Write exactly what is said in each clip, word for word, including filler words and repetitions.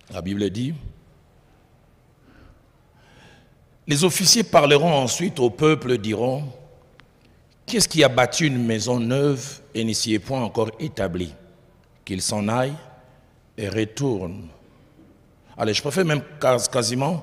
La Bible dit, les officiers parleront ensuite au peuple et diront, qu'est-ce qui a bâti une maison neuve et n'y s'y est point encore établi? Qu'il s'en aille et retourne. Allez, je préfère même quasiment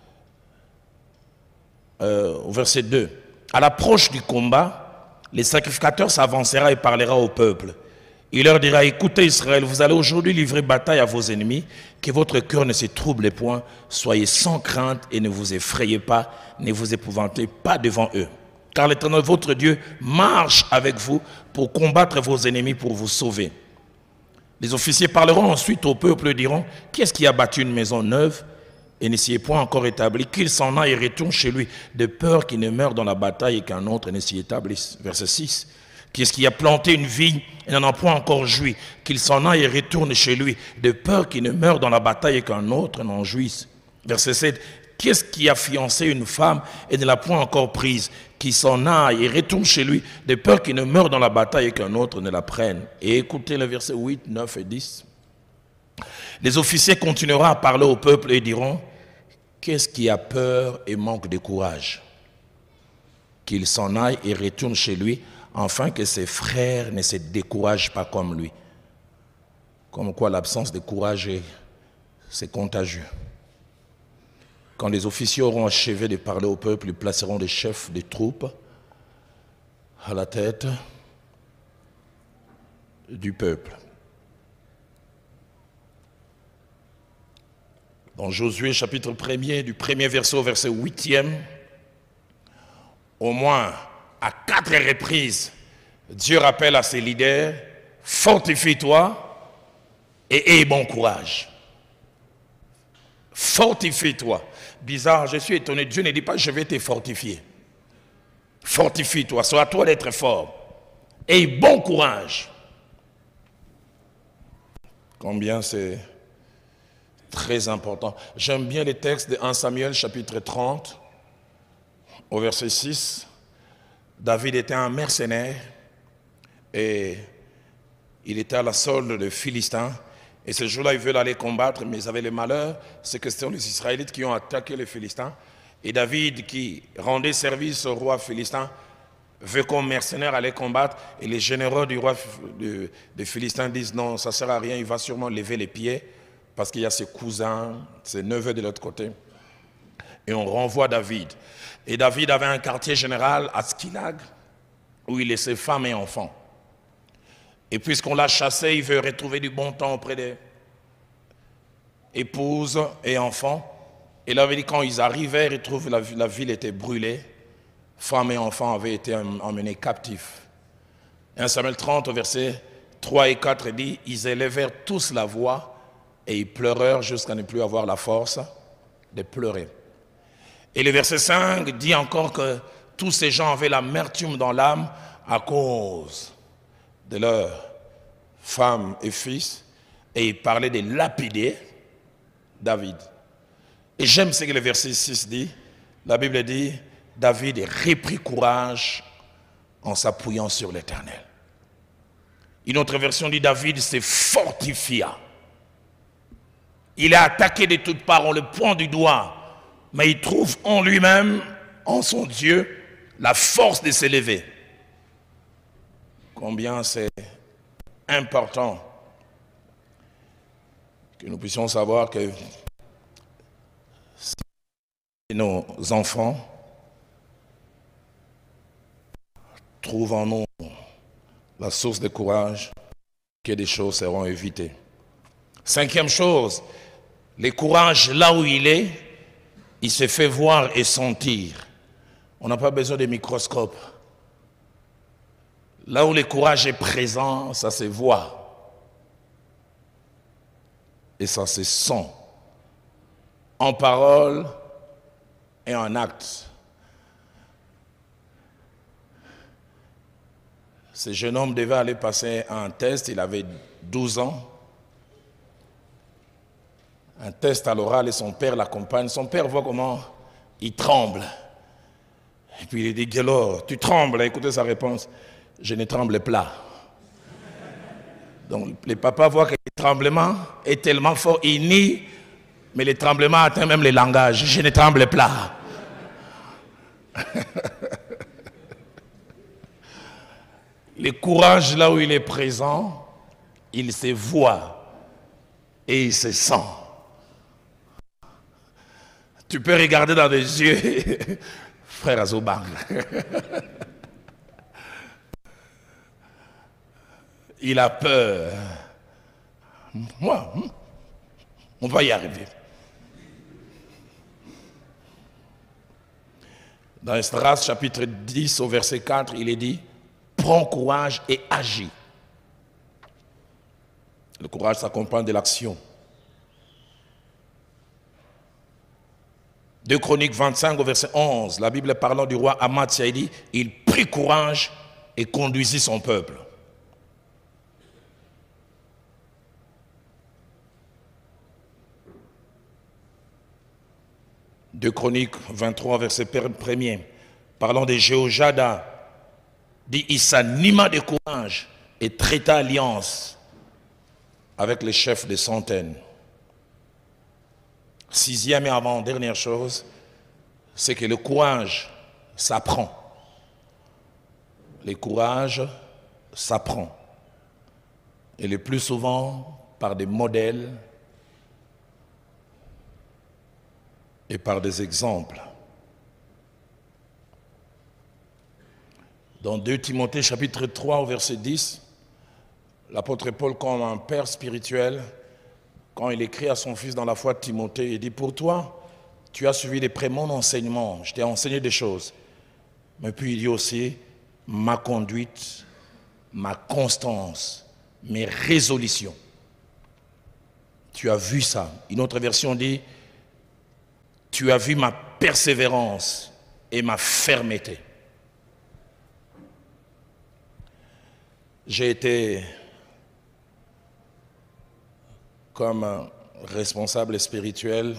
euh, au verset deux. À l'approche du combat, les sacrificateurs s'avancera et parlera au peuple. Il leur dira, écoutez Israël, vous allez aujourd'hui livrer bataille à vos ennemis, que votre cœur ne se trouble point, soyez sans crainte et ne vous effrayez pas, ne vous épouvantez pas devant eux. Car l'Éternel, votre Dieu, marche avec vous pour combattre vos ennemis, pour vous sauver. Les officiers parleront ensuite au peuple et diront, qu'est-ce qui a bâti une maison neuve et ne s'y est point encore établi, qu'il s'en aille et retourne chez lui, de peur qu'il ne meure dans la bataille et qu'un autre ne s'y établisse. Verset six. Qu'est-ce qui a planté une vigne et n'en a point encore joui, qu'il s'en aille et retourne chez lui, de peur qu'il ne meure dans la bataille et qu'un autre n'en jouisse. Verset sept. Qu'est-ce qui a fiancé une femme et ne l'a point encore prise, qu'il s'en aille et retourne chez lui, de peur qu'il ne meure dans la bataille et qu'un autre ne la prenne. Et écoutez les versets huit, neuf et dix. Les officiers continueront à parler au peuple et diront, qu'est-ce qui a peur et manque de courage? Qu'il s'en aille et retourne chez lui, afin que ses frères ne se découragent pas comme lui. Comme quoi l'absence de courage, c'est contagieux. Quand les officiers auront achevé de parler au peuple, ils placeront des chefs des troupes à la tête du peuple. Dans Josué chapitre premier, du premier verset au verset huitième, au moins à quatre reprises, Dieu rappelle à ses leaders, fortifie-toi et aie bon courage. Fortifie-toi. Bizarre, je suis étonné, Dieu ne dit pas je vais te fortifier. Fortifie-toi, sois à toi d'être fort. Aie bon courage. Combien c'est très important. J'aime bien les textes de premier Samuel chapitre trente, au verset six. David était un mercenaire et il était à la solde des Philistins. Et ce jour-là, ils veulent aller combattre, mais ils avaient le malheur, c'est que ce sont les Israélites qui ont attaqué les Philistins. Et David, qui rendait service au roi philistin, veut comme mercenaire aller combattre. Et les généraux du roi des Philistins disent non, ça ne sert à rien, il va sûrement lever les pieds, parce qu'il y a ses cousins, ses neveux de l'autre côté. Et on renvoie David. Et David avait un quartier général à Skilag, où il laissait femmes et enfants. Et puisqu'on l'a chassé, il veut retrouver du bon temps auprès des épouses et enfants. Et là, quand ils arrivaient, ils retrouvent que la, la ville était brûlée. Femmes et enfants avaient été emmenés captifs. premier Samuel trente, au verset trois et quatre, dit, ils élevèrent tous la voix et ils pleurèrent jusqu'à ne plus avoir la force de pleurer. Et le verset cinq dit encore que tous ces gens avaient l'amertume dans l'âme à cause de leurs femmes et fils, et ils parlaient de lapider David. Et j'aime ce que le verset six dit. La Bible dit, David reprit courage en s'appuyant sur l'Éternel. Une autre version dit, David se fortifia. Il est attaqué de toutes parts, on le pointe du doigt, mais il trouve en lui-même, en son Dieu, la force de s'élever. Combien c'est important que nous puissions savoir que si nos enfants trouvent en nous la source de courage, que des choses seront évitées. Cinquième chose, le courage là où il est, il se fait voir et sentir. On n'a pas besoin de microscope. Là où le courage est présent, ça se voit. Et ça se sent. En parole et en acte. Ce jeune homme devait aller passer un test, il avait douze ans. Un test à l'oral et son père l'accompagne. Son père voit comment il tremble. Et puis il dit, Guélor, tu trembles. Écoutez sa réponse. Je ne tremble pas. Donc le papa voit que le tremblement est tellement fort, il nie Mais le tremblement atteint même les langages. Je ne tremble pas. Le courage, là où il est présent, il se voit et il se sent. Tu peux regarder dans les yeux, frère Azobang. Il a peur. Moi, on va y arriver. Dans Esdras chapitre dix au verset quatre, il est dit, prends courage et agis. Le courage s'accompagne de l'action. deux Chroniques vingt-cinq au verset onze, la Bible parlant du roi Amathia, il dit, il prit courage et conduisit son peuple. deux Chroniques vingt-trois, verset premier, parlant de Jéhojada, dit, il s'anima de courage et traita alliance avec les chefs des centaines. Sixième et avant-dernière chose, c'est que le courage s'apprend. Le courage s'apprend. Et le plus souvent par des modèles et par des exemples. Dans deux Timothée chapitre trois au verset dix, l'apôtre Paul, comme un père spirituel, quand il écrit à son fils dans la foi de Timothée, il dit, pour toi, tu as suivi de près mon enseignement, je t'ai enseigné des choses. Mais puis il dit aussi, ma conduite, ma constance, mes résolutions. Tu as vu ça. Une autre version dit, tu as vu ma persévérance et ma fermeté. J'ai été comme responsable spirituel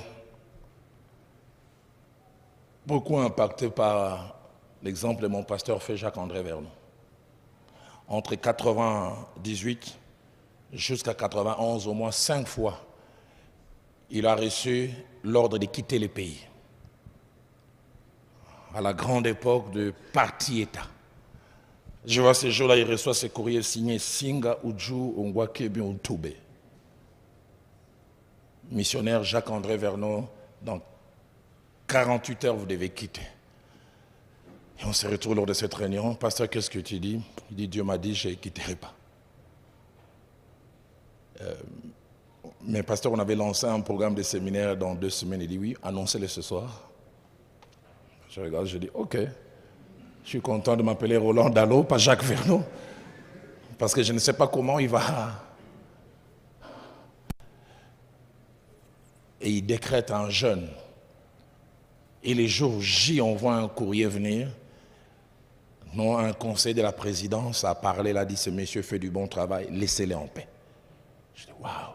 beaucoup impacté par l'exemple de mon pasteur fait Jacques-André Vernon. Entre quatre-vingt-dix-huit jusqu'à quatre-vingt-onze, au moins cinq fois, il a reçu l'ordre de quitter le pays. À la grande époque de parti-État. Je vois ces jours-là, il reçoit ses courriers signés Singa, Uju, Ongwakebi, Utube. Missionnaire Jacques-André Vernon, dans quarante-huit heures, vous devez quitter. Et on se retrouve lors de cette réunion. Pasteur, qu'est-ce que tu dis? Il dit, Dieu m'a dit, je ne quitterai pas. Euh, mais pasteur, on avait lancé un programme de séminaire dans deux semaines. Il dit, oui, annoncez-le ce soir. Je regarde, je dis, ok. Je suis content de m'appeler Roland Dallot, pas Jacques Vernon. Parce que je ne sais pas comment il va. Et il décrète un jeûne. Et les jours J, on voit un courrier venir. Non, un conseil de la présidence a parlé, a dit, ce monsieur fait du bon travail, laissez-les en paix. Je dis, waouh.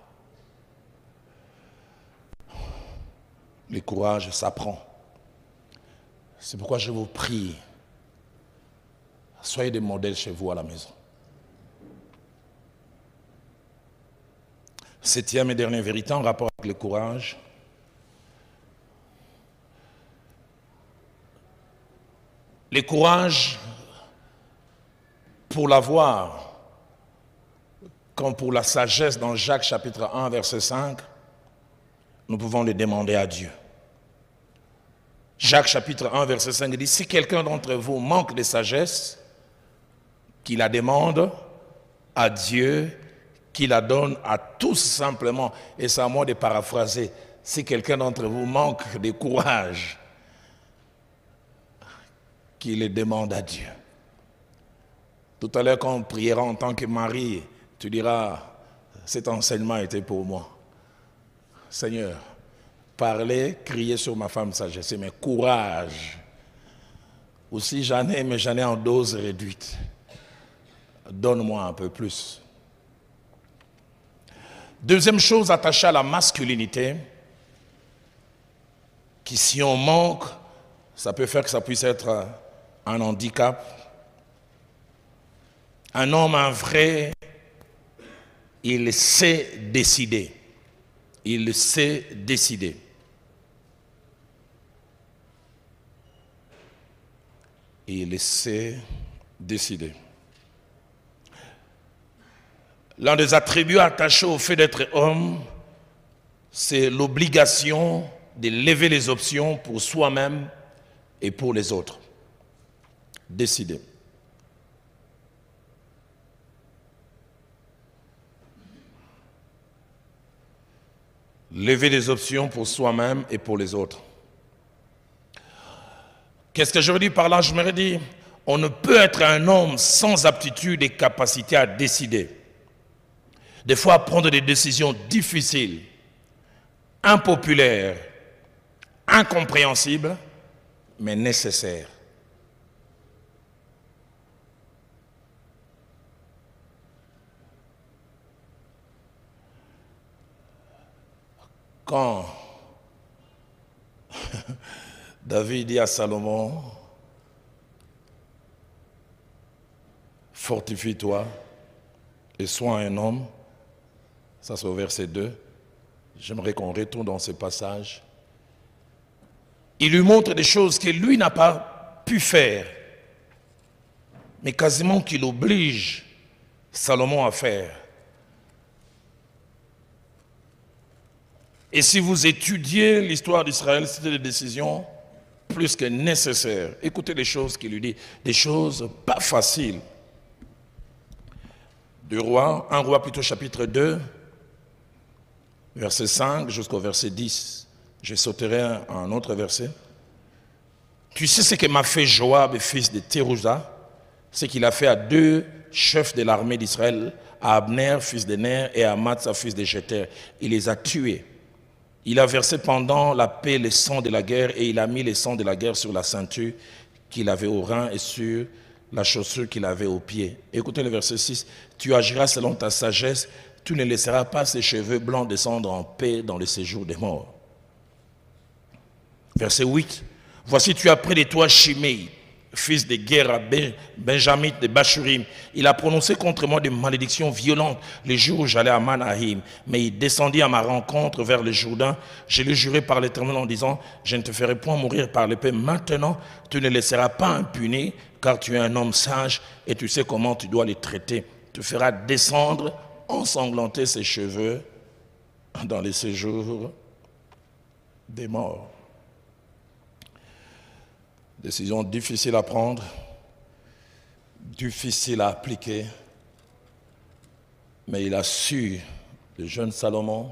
Le courage s'apprend. C'est pourquoi je vous prie, soyez des modèles chez vous à la maison. Septième et dernière vérité en rapport avec le courage. Le courage, pour l'avoir, comme pour la sagesse dans Jacques chapitre un, verset cinq, nous pouvons le demander à Dieu. Jacques chapitre un, verset cinq dit, si quelqu'un d'entre vous manque de sagesse, qu'il la demande à Dieu, qu'il la donne à tous simplement. Et c'est à moi de paraphraser. Si quelqu'un d'entre vous manque de courage, qu'il le demande à Dieu. Tout à l'heure, quand on priera en tant que mari, tu diras, cet enseignement était pour moi. Seigneur, parler, crier sur ma femme sagesse, mais courage. Aussi j'en ai, mais j'en ai en dose réduite. Donne-moi un peu plus. Deuxième chose attachée à la masculinité, qui si on manque, ça peut faire que ça puisse être un handicap. Un homme, un vrai, il sait décider. Il sait décider. Il sait décider. L'un des attributs attachés au fait d'être homme, c'est l'obligation de lever les options pour soi-même et pour les autres. Décider. Lever les options pour soi-même et pour les autres. Qu'est-ce que je veux dire par là? Je me dis, on ne peut être un homme sans aptitude et capacité à décider. Des fois, à prendre des décisions difficiles, impopulaires, incompréhensibles, mais nécessaires. Quand David dit à Salomon, fortifie-toi et sois un homme, ça c'est au verset deux, j'aimerais qu'on retourne dans ce passage. Il lui montre des choses que lui n'a pas pu faire, mais quasiment qu'il oblige Salomon à faire. Et si vous étudiez l'histoire d'Israël, c'était des décisions plus que nécessaires. Écoutez les choses qu'il lui dit, des choses pas faciles. Du roi, un roi plutôt chapitre deux, verset cinq jusqu'au verset dix. Je sauterai un, un autre verset. Tu sais ce que m'a fait Joab, fils de Thérouza, ce qu'il a fait à deux chefs de l'armée d'Israël, à Abner, fils de Ner, et à Amatsa, fils de Jether. Il les a tués. Il a versé pendant la paix le sang de la guerre et il a mis le sang de la guerre sur la ceinture qu'il avait au rein et sur la chaussure qu'il avait au pied. Écoutez le verset six. Tu agiras selon ta sagesse, tu ne laisseras pas ses cheveux blancs descendre en paix dans le séjour des morts. Verset huit. Voici tu as près de toi Shimei, fils de Gera, Benjamin de Bachurim. Il a prononcé contre moi des malédictions violentes le jour où j'allais à Manaïm. Mais il descendit à ma rencontre vers le Jourdain. Je lui jurai par l'Éternel en disant, je ne te ferai point mourir par l'épée. Maintenant, tu ne laisseras pas impuni, car tu es un homme sage et tu sais comment tu dois les traiter. Tu feras descendre, ensanglanter ses cheveux dans les séjours des morts. Décision difficile à prendre, difficile à appliquer, mais il a su, le jeune Salomon,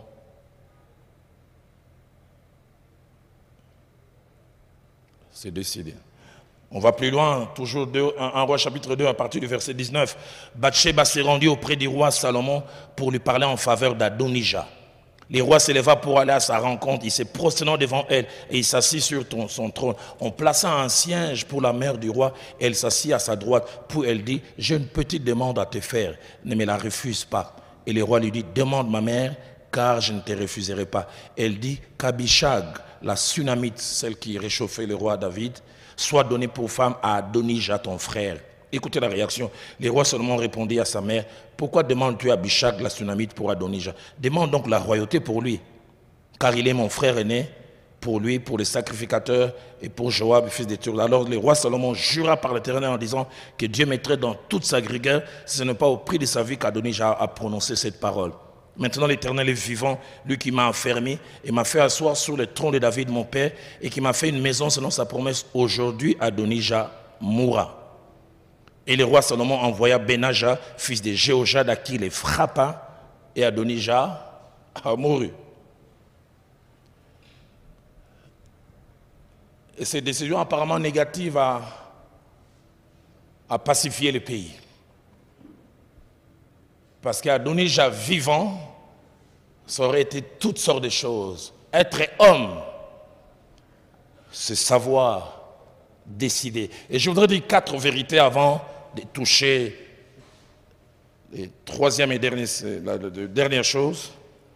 s'est décidé. On va plus loin, toujours un roi chapitre deux à partir du verset dix-neuf. Bathsheba s'est rendue auprès du roi Salomon pour lui parler en faveur d'Adonijah. Le roi s'éleva pour aller à sa rencontre, il s'est prosterné devant elle et il s'assit sur ton, son trône. On plaça un siège pour la mère du roi, elle s'assit à sa droite, puis elle dit, j'ai une petite demande à te faire, ne me la refuse pas. Et le roi lui dit, demande ma mère, car je ne te refuserai pas. Elle dit, qu'Abishag, la Sunamite, celle qui réchauffait le roi David, soit donnée pour femme à Adonijah ton frère. Écoutez la réaction. Le roi Salomon répondit à sa mère, pourquoi demandes-tu à Abishag la Sunamite pour Adonijah? Demande donc la royauté pour lui, car il est mon frère aîné, pour lui, pour les sacrificateurs et pour Joab, fils de Thérouza. Alors le roi Salomon jura par l'Éternel en disant que Dieu mettrait dans toute sa rigueur, si ce n'est pas au prix de sa vie qu'Adonijah a prononcé cette parole. Maintenant l'Éternel est vivant, lui qui m'a enfermé et m'a fait asseoir sur le trône de David mon père et qui m'a fait une maison selon sa promesse. Aujourd'hui Adonijah mourra. Et le roi Salomon envoya Benaja, fils de Jéhojad, à qui il les frappa, et Adonijah a mouru. Et cette décision apparemment négative a, a pacifié le pays. Parce qu'Adonijah vivant, ça aurait été toutes sortes de choses. Être homme, c'est savoir décider. Et je voudrais dire quatre vérités avant de toucher les troisième et dernière, la, la, la dernière chose.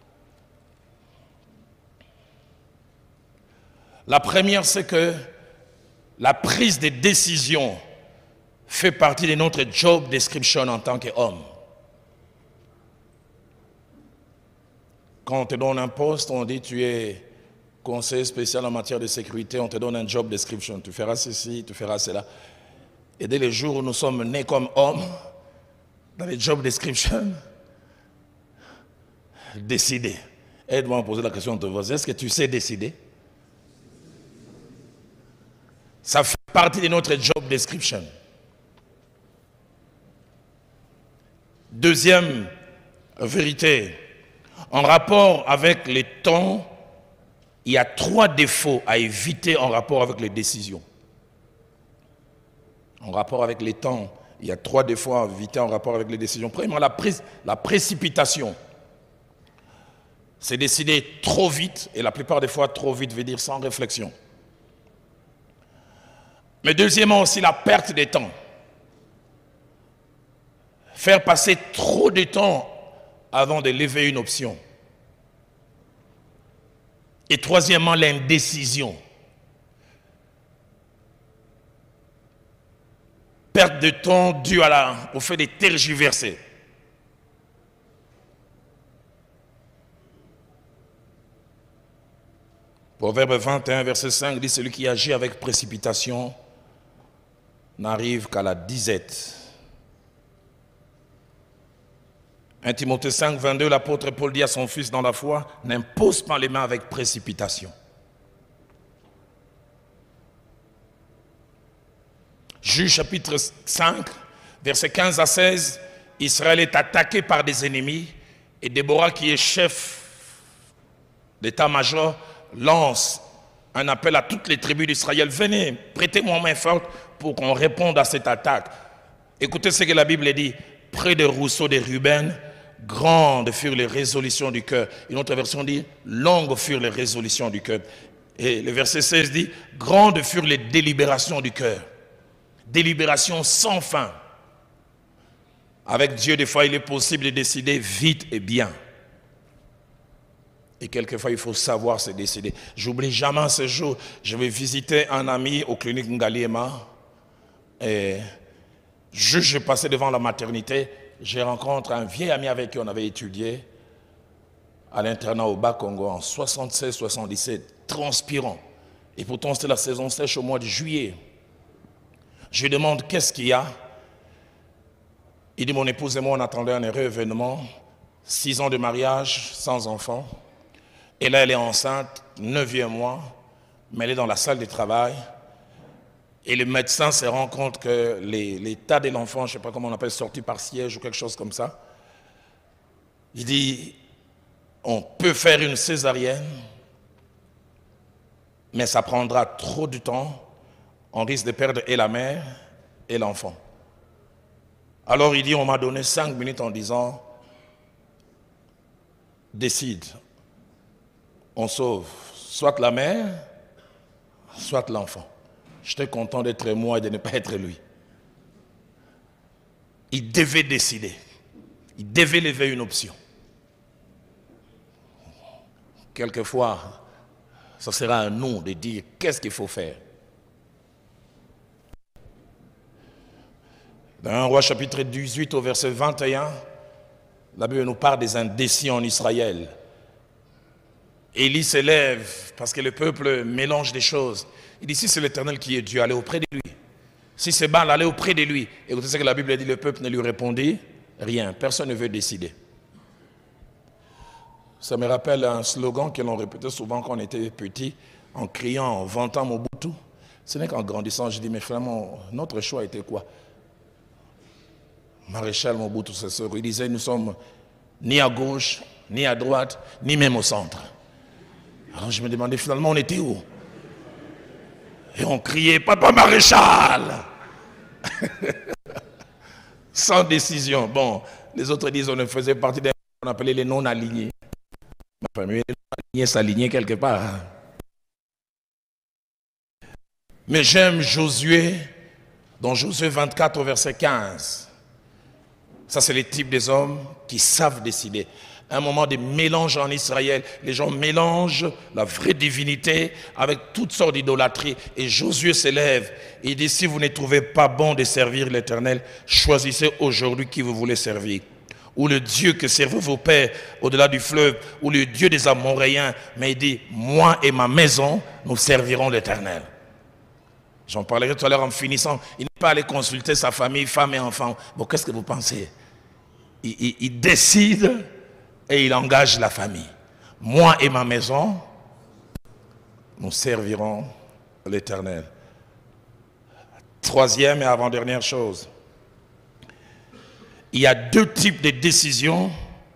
La première, c'est que la prise de décision fait partie de notre job description en tant qu'homme. Quand on te donne un poste, on dit tu es conseiller spécial en matière de sécurité, on te donne un job description, tu feras ceci, tu feras cela. Et dès le jour où nous sommes nés comme hommes, dans les job description, décider. Aide-moi à poser la question de vous. Est-ce que tu sais décider? Ça fait partie de notre job description. Deuxième vérité, en rapport avec les temps, il y a trois défauts à éviter en rapport avec les décisions. En rapport avec les temps, il y a trois défauts à éviter en rapport avec les décisions. Premièrement, la, pré la précipitation. C'est décider trop vite, et la plupart des fois, trop vite veut dire sans réflexion. Mais deuxièmement aussi, la perte de temps. Faire passer trop de temps avant de lever une option. Et troisièmement, l'indécision. Perte de temps due à la, au fait de tergiverser. Proverbe vingt et un, verset cinq dit, celui qui agit avec précipitation n'arrive qu'à la disette. un Timothée cinq, vingt-deux, l'apôtre Paul dit à son fils dans la foi, n'impose pas les mains avec précipitation. Juge chapitre cinq, versets quinze à seize, Israël est attaqué par des ennemis et Déborah, qui est chef d'état-major, lance un appel à toutes les tribus d'Israël. Venez, prêtez-moi main forte pour qu'on réponde à cette attaque. Écoutez ce que la Bible dit. Près des rousseaux de Ruben, grandes furent les résolutions du cœur. Une autre version dit, longues furent les résolutions du cœur. Et le verset seize dit, grandes furent les délibérations du cœur. Délibérations sans fin. Avec Dieu, des fois, il est possible de décider vite et bien. Et quelquefois, il faut savoir se décider. J'oublie jamais ce jour, je vais visiter un ami aux cliniques Ngaliema. Et juste, je passais devant la maternité, j'ai rencontré un vieil ami avec qui on avait étudié à l'internat au Bas-Congo en soixante-seize soixante-dix-sept, transpirant. Et pourtant, c'était la saison sèche au mois de juillet. Je lui demande qu'est-ce qu'il y a. Il dit, mon épouse et moi, on attendait un heureux événement, six ans de mariage, sans enfant. Et là, elle est enceinte, neuvième mois, mais elle est dans la salle de travail. Et le médecin se rend compte que l'état de l'enfant, je ne sais pas comment on appelle, sorti par siège ou quelque chose comme ça. Il dit, on peut faire une césarienne, mais ça prendra trop de temps. On risque de perdre et la mère et l'enfant. Alors il dit, on m'a donné cinq minutes en disant, décide. On sauve soit la mère, soit l'enfant. J'étais content d'être moi et de ne pas être lui. Il devait décider. Il devait lever une option. Quelquefois, ce sera à nous de dire qu'est-ce qu'il faut faire. Dans un roi chapitre dix-huit au verset vingt et un, la Bible nous parle des indécis en Israël. Élie s'élève parce que le peuple mélange des choses. Il dit, si c'est l'Éternel qui est Dieu, allez auprès de lui. Si c'est Baal, allez auprès de lui. Écoutez ce que la Bible dit, le peuple ne lui répondit rien. Personne ne veut décider. Ça me rappelle un slogan que l'on répétait souvent quand on était petit, en criant, en vantant Mobutu. Ce n'est qu'en grandissant, je dis, mais finalement, notre choix était quoi? Maréchal Mobutu Sese, il disait, nous sommes ni à gauche, ni à droite, ni même au centre. Alors je me demandais finalement on était où? Et on criait Papa Maréchal. Sans décision. Bon, les autres disent on faisait partie d'un qu'on appelait les non-alignés. Les non-alignés s'alignaient quelque part. Mais j'aime Josué, dans Josué vingt-quatre au verset quinze. Ça c'est le type des hommes qui savent décider. Un moment de mélange en Israël. Les gens mélangent la vraie divinité avec toutes sortes d'idolâtries. Et Josué s'élève et il dit, si vous ne trouvez pas bon de servir l'Éternel, choisissez aujourd'hui qui vous voulez servir. ou le Dieu que servaient vos pères au-delà du fleuve, ou le Dieu des Amoréens, mais il dit, moi et ma maison, nous servirons l'Éternel. J'en parlerai tout à l'heure en finissant. Il n'est pas allé consulter sa famille, femme et enfants. Bon, qu'est-ce que vous pensez? il, il, il décide et il engage la famille. Moi et ma maison, nous servirons l'Éternel. Troisième et avant-dernière chose, il y a deux types de décisions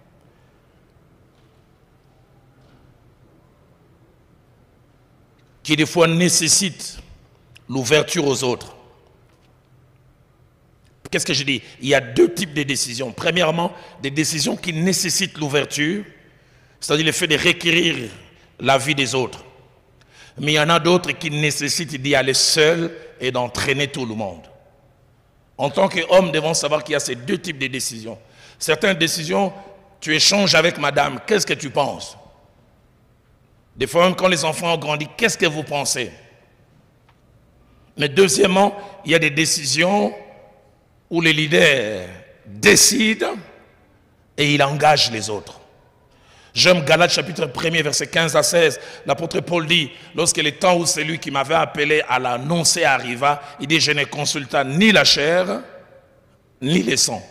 qui des fois nécessitent l'ouverture aux autres. Qu'est-ce que je dis? Il y a deux types de décisions. Premièrement, des décisions qui nécessitent l'ouverture, c'est-à-dire le fait de requérir la vie des autres. Mais il y en a d'autres qui nécessitent d'y aller seul et d'entraîner tout le monde. En tant qu'homme, nous devons savoir qu'il y a ces deux types de décisions. Certaines décisions, tu échanges avec madame, qu'est-ce que tu penses? Des fois même quand les enfants ont grandi, qu'est-ce que vous pensez? Mais deuxièmement, il y a des décisions où les leaders décident et il engage les autres. J'aime Galates chapitre un, verset quinze à seize. L'apôtre Paul dit, lorsque le temps où celui qui m'avait appelé à l'annoncer arriva, il dit, je ne consulta ni la chair, ni le sang.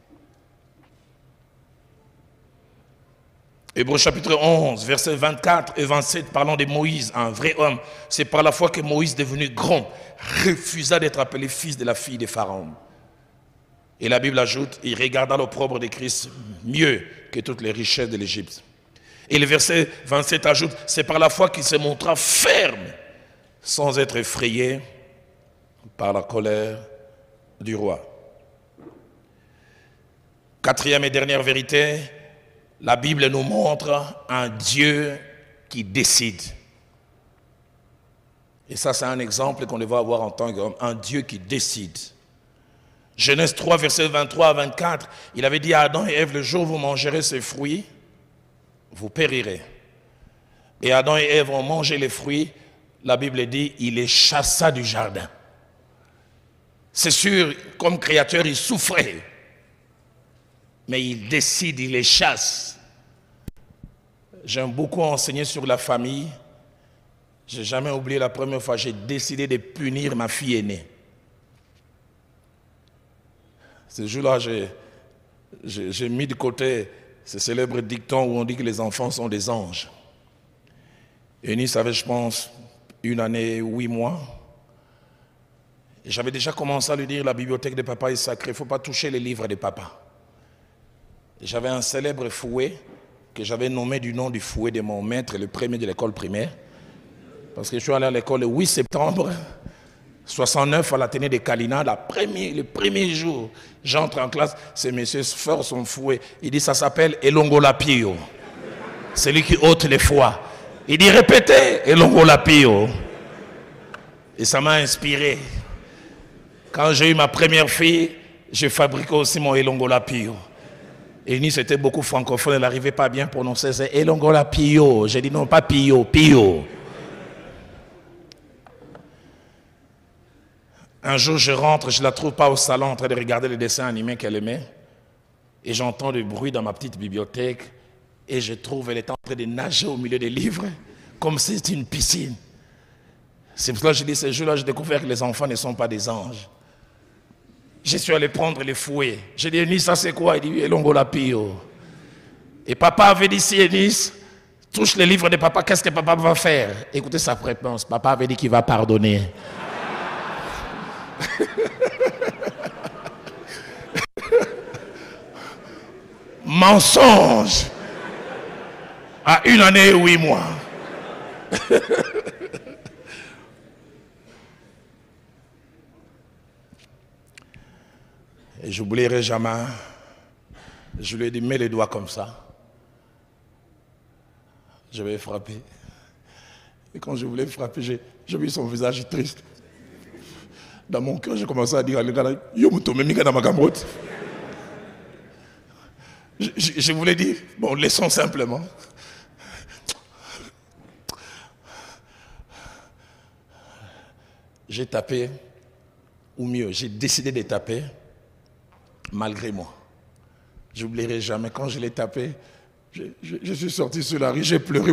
Hébreux chapitre onze, versets vingt-quatre et vingt-sept, parlant de Moïse, un vrai homme. C'est par la foi que Moïse, devenu grand, refusa d'être appelé fils de la fille de Pharaon. Et la Bible ajoute, il regarda l'opprobre de Christ mieux que toutes les richesses de l'Égypte. Et le verset vingt-sept ajoute, c'est par la foi qu'il se montra ferme, sans être effrayé par la colère du roi. Quatrième et dernière vérité, la Bible nous montre un Dieu qui décide. Et ça, c'est un exemple qu'on devrait avoir en tant qu'homme, un Dieu qui décide. Genèse trois, versets vingt-trois à vingt-quatre, il avait dit à Adam et Ève, le jour où vous mangerez ces fruits, vous périrez. Et Adam et Ève ont mangé les fruits, la Bible dit, il les chassa du jardin. C'est sûr, comme créateur, il souffrait. Mais il décide, il les chasse. J'aime beaucoup enseigner sur la famille. Je n'ai jamais oublié la première fois, j'ai décidé de punir ma fille aînée. Ce jour-là, j'ai mis de côté ce célèbre dicton où on dit que les enfants sont des anges. Eunice avait, je pense, une année, huit mois. J'avais déjà commencé à lui dire, la bibliothèque de papa est sacrée, il ne faut pas toucher les livres de papa. J'avais un célèbre fouet que j'avais nommé du nom du fouet de mon maître, le premier de l'école primaire. Parce que je suis allé à l'école le huit septembre soixante-neuf à l'Athénée de Kalina, la première, le premier jour, j'entre en classe, ce monsieur fort son fouet. Il dit, ça s'appelle Elongolapio. C'est lui qui ôte les foies. Il dit, répétez, Elongolapio. Et ça m'a inspiré. Quand j'ai eu ma première fille, j'ai fabriqué aussi mon Elongolapio. Et Nice était beaucoup francophone, elle n'arrivait pas à bien prononcer, c'est Elongolapio. J'ai dit non, pas Pio, Pio. Un jour, je rentre, je ne la trouve pas au salon en train de regarder les dessins animés qu'elle aimait. Et j'entends du bruit dans ma petite bibliothèque. Et je trouve qu'elle est en train de nager au milieu des livres, comme si c'était une piscine. C'est pour cela que je dis, ce jour-là, j'ai découvert que les enfants ne sont pas des anges. Je suis allé prendre les fouets. J'ai dit, Eunice, ça c'est quoi? Il dit, Elongolapio. Et papa avait dit, si Eunice touche les livres de papa, qu'est-ce que papa va faire? Écoutez sa réponse. Papa avait dit qu'il va pardonner. Mensonge à une année et huit mois. Et j'oublierai jamais, je lui ai dit, mets les doigts comme ça. Je vais frapper. Et quand je voulais frapper, j'ai vu son visage triste. Dans mon cœur, j'ai commencé à dire à l'égard, yo muto memi kana makamrot. Je, je, je voulais dire, bon, laissons simplement. J'ai tapé, ou mieux, j'ai décidé de taper, malgré moi. J'oublierai jamais quand je l'ai tapé. Je, je, je suis sorti sur la rue, j'ai pleuré.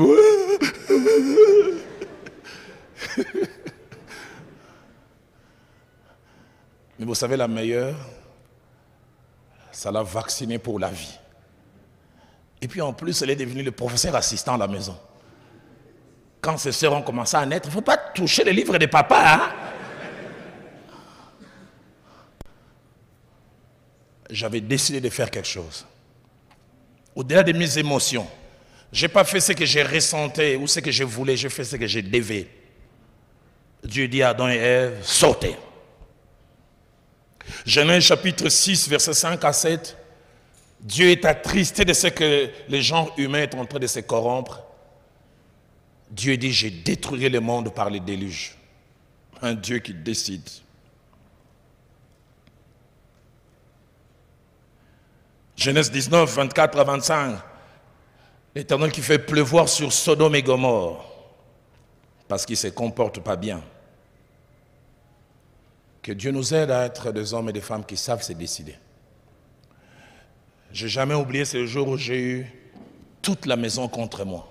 Mais vous savez, la meilleure, ça l'a vacciné pour la vie. Et puis en plus, elle est devenue le professeur assistant à la maison. Quand ses sœurs ont commencé à naître, il ne faut pas toucher les livres de papa. Hein? J'avais décidé de faire quelque chose. Au-delà de mes émotions, je n'ai pas fait ce que j'ai ressenti ou ce que je voulais, j'ai fait ce que je devais. Dieu dit à Adam et Ève, sortez. Genèse chapitre six, versets cinq à sept. Dieu est attristé de ce que les gens humains sont en train de se corrompre. Dieu dit, j'ai détruit le monde par le déluge. Un Dieu qui décide. Genèse dix-neuf, vingt-quatre à vingt-cinq. L'Éternel qui fait pleuvoir sur Sodome et Gomorrhe parce qu'ils ne se comportent pas bien. Que Dieu nous aide à être des hommes et des femmes qui savent se décider. Je n'ai jamais oublié ce jour où j'ai eu toute la maison contre moi.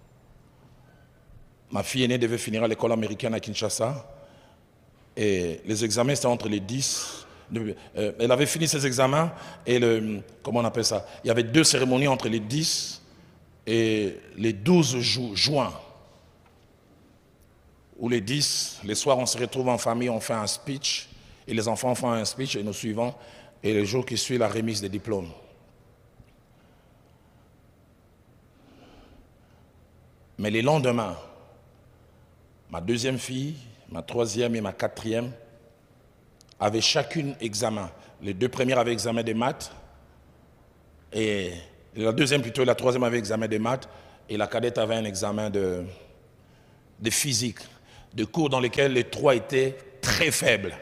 Ma fille aînée devait finir à l'école américaine à Kinshasa. Et les examens, c'était entre les dix. Euh, elle avait fini ses examens et le, comment on appelle ça? Il y avait deux cérémonies entre les dix et les douze ju juin. Ou les dix, les soirs on se retrouve en famille, on fait un speech. Et les enfants font un speech et nous suivons. Et le jour qui suit, la remise des diplômes. Mais les lendemains, ma deuxième fille, ma troisième et ma quatrième avaient chacune examen. Les deux premières avaient examen des maths, et la deuxième plutôt, la troisième avait examen des maths, et la cadette avait un examen de, de physique, de cours dans lesquels les trois étaient très faibles.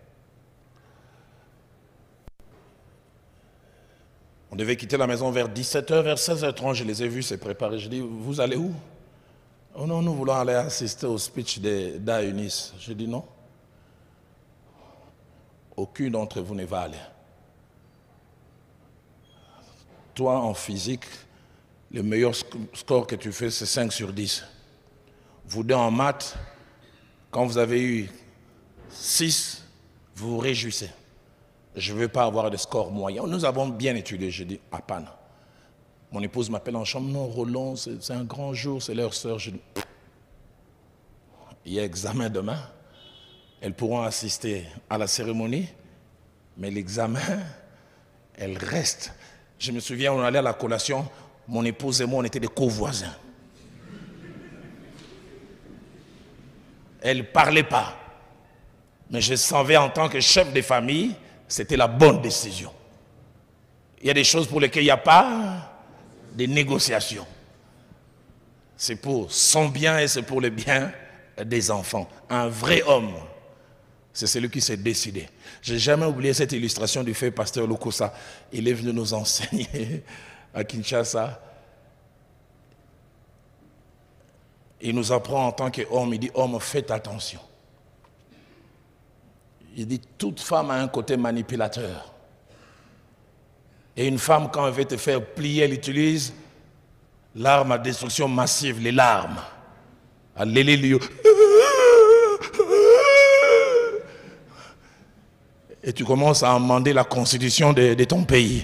On devait quitter la maison vers dix-sept heures, vers seize heures trente, je les ai vus se préparer. Je dis, vous allez où? Oh non, nous voulons aller assister au speech d'A Eunice. Je dis non. Aucune d'entre vous ne va aller. Toi, en physique, le meilleur score que tu fais, c'est cinq sur dix. Vous deux en maths, quand vous avez eu six, vous vous réjouissez. Je ne veux pas avoir de score moyen. Nous avons bien étudié, je dis, à panne. Mon épouse m'appelle en chambre, non, Roland, c'est un grand jour, c'est leur sœur. Je dis, il y a examen demain. Elles pourront assister à la cérémonie, mais l'examen, elles restent. Je me souviens, on allait à la collation, mon épouse et moi, on était des co-voisins. Elle ne parlait pas. Mais je savais en tant que chef de famille, c'était la bonne décision. Il y a des choses pour lesquelles il n'y a pas de négociations. C'est pour son bien et c'est pour le bien des enfants. Un vrai homme, c'est celui qui s'est décidé. Je n'ai jamais oublié cette illustration du fait pasteur Lukosa. Il est venu nous enseigner à Kinshasa. Il nous apprend en tant qu'homme, il dit, homme, faites attention. Il dit, toute femme a un côté manipulateur. Et une femme, quand elle veut te faire plier, elle utilise l'arme à destruction massive, les larmes. Alléluia. Et tu commences à amender la constitution de, de ton pays.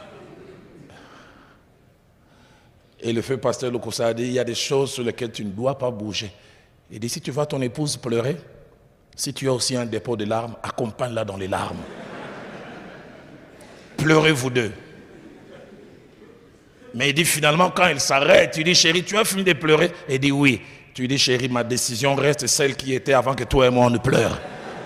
Et le feu pasteur Lukosa a dit, il y a des choses sur lesquelles tu ne dois pas bouger. Il dit, si tu vois ton épouse pleurer, si tu as aussi un dépôt de larmes, accompagne-la dans les larmes. Pleurez vous deux. Mais il dit finalement, quand elle s'arrête, tu dis, chérie, tu as fini de pleurer? Il dit, oui. Tu dis, chérie, ma décision reste celle qui était avant que toi et moi on ne pleure.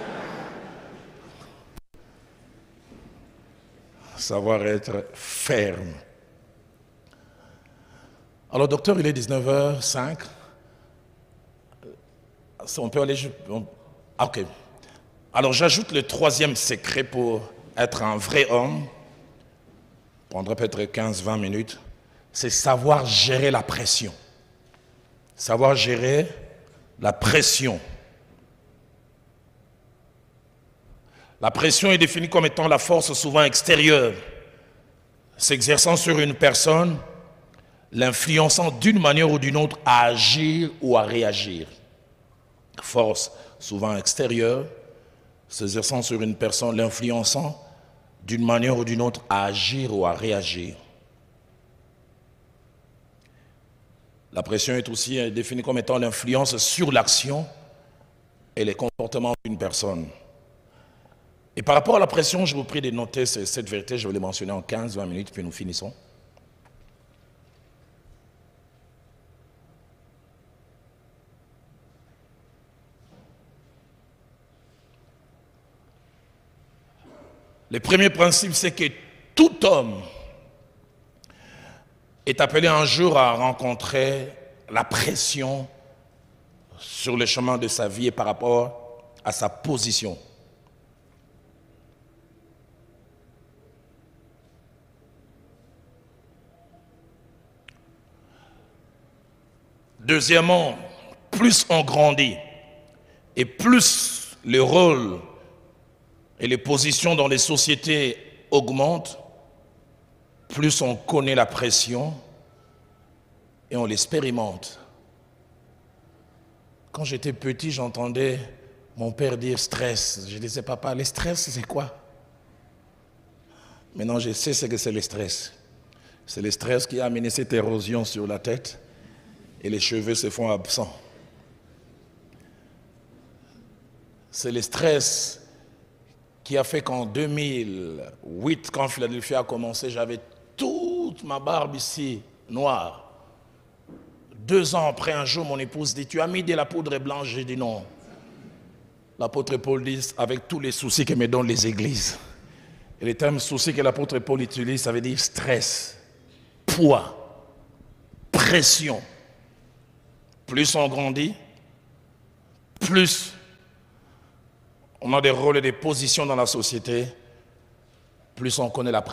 Savoir être ferme. Alors, docteur, il est dix-neuf heures cinq. On peut aller... On... Ok. Alors, j'ajoute le troisième secret pour être un vrai homme. Prendrait peut-être quinze à vingt minutes. C'est savoir gérer la pression. Savoir gérer la pression. La pression est définie comme étant la force souvent extérieure, s'exerçant sur une personne, l'influençant d'une manière ou d'une autre à agir ou à réagir. Force souvent extérieure, s'exerçant sur une personne, l'influençant d'une manière ou d'une autre à agir ou à réagir. La pression est aussi définie comme étant l'influence sur l'action et les comportements d'une personne. Et par rapport à la pression, je vous prie de noter cette vérité, je vais les mentionner en quinze à vingt minutes, puis nous finissons. Le premier principe, c'est que tout homme est appelé un jour à rencontrer la pression sur le chemin de sa vie et par rapport à sa position. Deuxièmement, plus on grandit et plus le rôle et les positions dans les sociétés augmentent, plus on connaît la pression et on l'expérimente. Quand j'étais petit, j'entendais mon père dire stress. Je disais, papa, le stress, c'est quoi? Maintenant, je sais ce que c'est le stress. C'est le stress qui a amené cette érosion sur la tête et les cheveux se font absents. C'est le stress qui a fait qu'en deux mille huit, quand Philadelphie a commencé, j'avais toute ma barbe ici, noire. Deux ans après, un jour, mon épouse dit, tu as mis de la poudre blanche? J'ai dit non. L'apôtre Paul dit, avec tous les soucis que me donnent les églises. Et le terme souci que l'apôtre Paul utilise, ça veut dire stress, poids, pression. Plus on grandit, plus on a des rôles et des positions dans la société, plus on connaît la pression.